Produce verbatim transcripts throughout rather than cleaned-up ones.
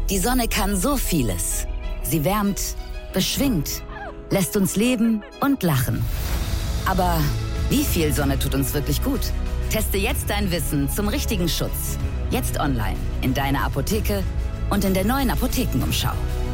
Die Sonne kann so vieles. Sie wärmt, beschwingt, lässt uns leben und lachen. Aber wie viel Sonne tut uns wirklich gut? Teste jetzt dein Wissen zum richtigen Schutz. Jetzt online, in deiner Apotheke und in der neuen Apothekenumschau.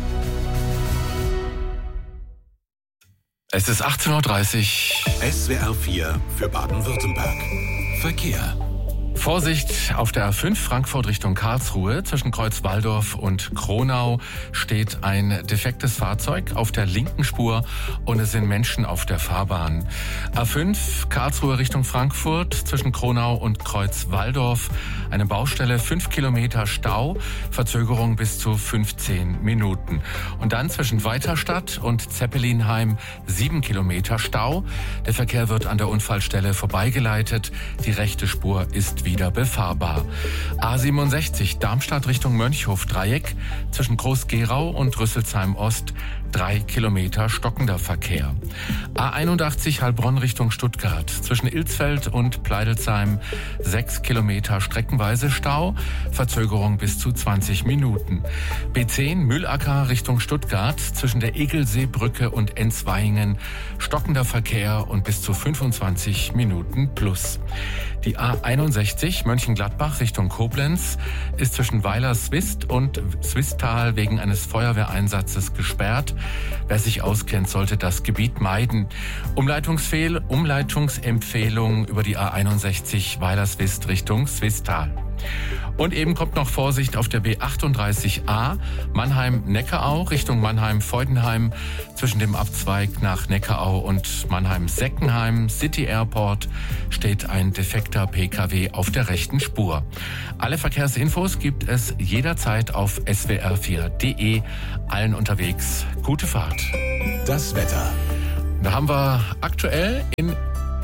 Es ist achtzehn Uhr dreißig. S W R vier für Baden-Württemberg. Verkehr. Vorsicht auf der A fünf Frankfurt Richtung Karlsruhe. Zwischen Kreuz Walldorf und Kronau steht ein defektes Fahrzeug auf der linken Spur und es sind Menschen auf der Fahrbahn. A fünf Karlsruhe Richtung Frankfurt zwischen Kronau und Kreuz Walldorf. Eine Baustelle, fünf Kilometer Stau, Verzögerung bis zu fünfzehn Minuten. Und dann zwischen Weiterstadt und Zeppelinheim sieben Kilometer Stau. Der Verkehr wird an der Unfallstelle vorbeigeleitet. Die rechte Spur ist wieder befahrbar. A siebenundsechzig Darmstadt Richtung Mönchhof Dreieck zwischen Groß-Gerau und Rüsselsheim Ost drei Kilometer stockender Verkehr. A einundachtzig Heilbronn Richtung Stuttgart zwischen Ilsfeld und Pleidelsheim sechs Kilometer streckenweise Stau, Verzögerung bis zu zwanzig Minuten. B zehn Mühlacker Richtung Stuttgart zwischen der Egelseebrücke und Enzweingen stockender Verkehr und bis zu fünfundzwanzig Minuten plus. Die A einundsechzig Mönchengladbach Richtung Koblenz ist zwischen Weiler-Swist und Swisttal wegen eines Feuerwehreinsatzes gesperrt. Wer sich auskennt, sollte das Gebiet meiden. Umleitungsfehl, Umleitungsempfehlung über die A einundsechzig Weiler-Swist Richtung Swisttal. Und eben kommt noch Vorsicht auf der B achtunddreißig A Mannheim-Neckarau Richtung Mannheim-Feudenheim zwischen dem Abzweig nach Neckarau und Mannheim-Seckenheim City Airport steht ein defekter P K W auf der rechten Spur. Alle Verkehrsinfos gibt es jederzeit auf S W R vier Punkt de. Allen unterwegs gute Fahrt. Das Wetter. Da haben wir aktuell in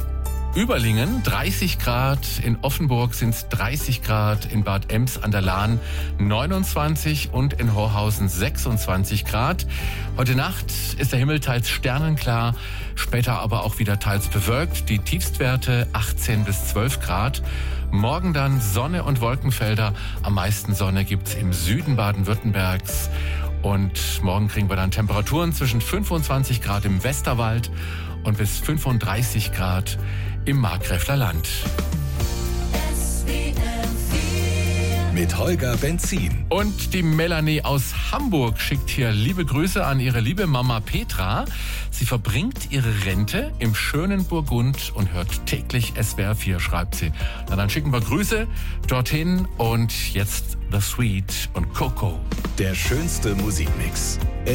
Überlingen dreißig Grad, in Offenburg sind es dreißig Grad, in Bad Ems an der Lahn neunundzwanzig und in Horhausen sechsundzwanzig Grad. Heute Nacht ist der Himmel teils sternenklar, später aber auch wieder teils bewölkt. Die Tiefstwerte achtzehn bis zwölf Grad. Morgen dann Sonne und Wolkenfelder. Am meisten Sonne gibt's im Süden Baden-Württembergs. Und morgen kriegen wir dann Temperaturen zwischen fünfundzwanzig Grad im Westerwald und bis fünfunddreißig Grad im Markgräfler Land. Mit Holger Benzin. Und die Melanie aus Hamburg schickt hier liebe Grüße an ihre liebe Mama Petra. Sie verbringt ihre Rente im schönen Burgund und hört täglich S W R vier, schreibt sie. Na, dann schicken wir Grüße dorthin und jetzt The Sweet und Coco. Der schönste Musikmix.